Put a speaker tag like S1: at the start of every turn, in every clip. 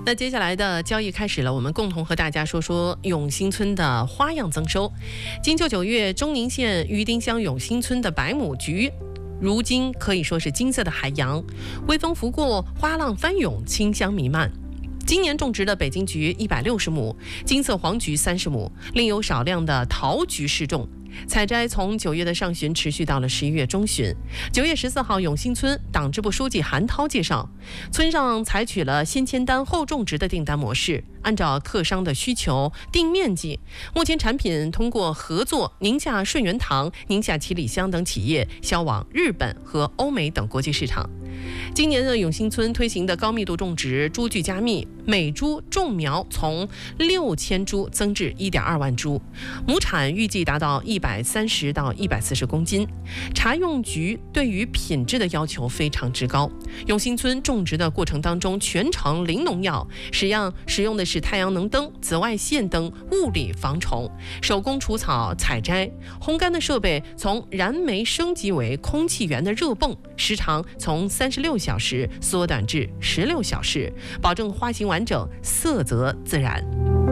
S1: 那接下来的交易开始了，我们共同和大家说说永兴村的花样增收。金秋9月，中宁县余丁乡永兴村的百亩菊如今可以说是金色的海洋，微风拂过，花浪翻涌，清香弥漫。今年种植的北京菊160亩，金色黄菊30亩，另有少量的桃菊试种。采摘从9月的上旬持续到了11月中旬。9月14号，永兴村党支部书记韩涛介绍，村上采取了先签单后种植的订单模式，按照客商的需求定面积。目前产品通过合作宁夏顺源堂、宁夏七里香等企业销往日本和欧美等国际市场。今年的永兴村推行的高密度种植株距加密，每株种苗从6000株增至1.2万株，亩产预计达到130到140公斤。茶用菊对于品质的要求非常之高。永兴村种植的过程当中，全程零农药，使用的是太阳能灯、紫外线灯，物理防虫，手工除草、采摘、烘干的设备从燃煤升级为空气源的热泵，时长从36小时缩短至16小时，保证花型完整，色泽自然。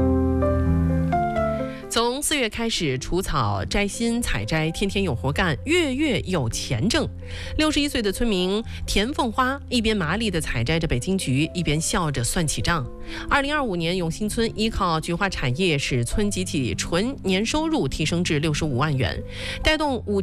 S1: 从4月开始除草、摘心、采摘，天天有活干，月月有钱挣。61岁的村民田凤花一边麻利地采摘着北京菊，一边笑着算起账。2025年，永兴村依靠菊花产业，使村集体纯年收入提升至65万元，带动